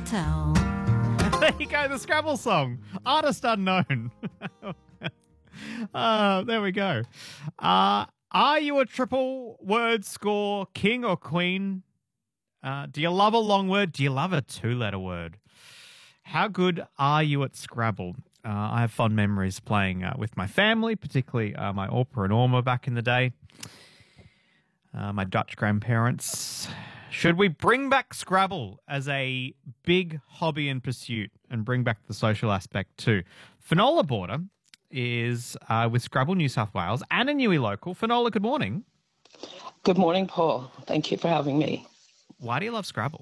tell. There you go, the Scrabble song. Artist unknown. There we go. Are you a triple word score king or queen? Do you love a long word? Do you love a two-letter word? How good are you at Scrabble? I have fond memories playing with my family, particularly my Orpa and Orma back in the day. My Dutch grandparents. Should we bring back Scrabble as a big hobby and pursuit and bring back the social aspect too? Finola Border is with Scrabble New South Wales and a Newey local. Finola, good morning. Good morning, Paul. Thank you for having me. Why do you love Scrabble?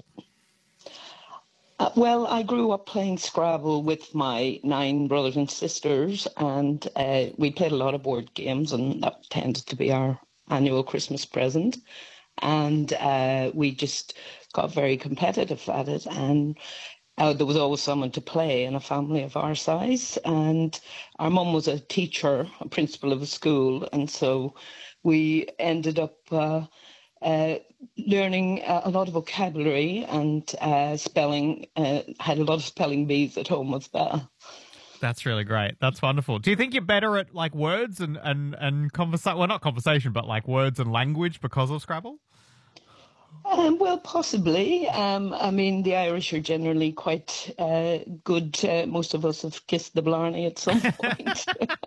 Well, I grew up playing Scrabble with my 9 brothers and sisters, and we played a lot of board games, and that tended to be our annual Christmas present. And we just got very competitive at it, and there was always someone to play in a family of our size. And our mum was a teacher, a principal of a school, and so we ended up learning a lot of vocabulary and spelling. Had a lot of spelling bees at home as well. That's really great. That's wonderful. Do you think you're better at like words and conversation? Well, not conversation, but like words and language because of Scrabble? Well, possibly. I mean, the Irish are generally quite good. Most of us have kissed the blarney at some point.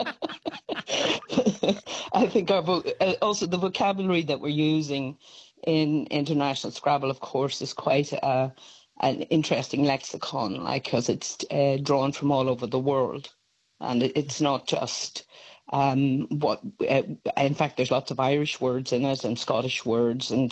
I think also the vocabulary that we're using in international Scrabble, of course, is quite an interesting lexicon, like, because it's drawn from all over the world, and it's not just in fact, there's lots of Irish words in it and Scottish words, and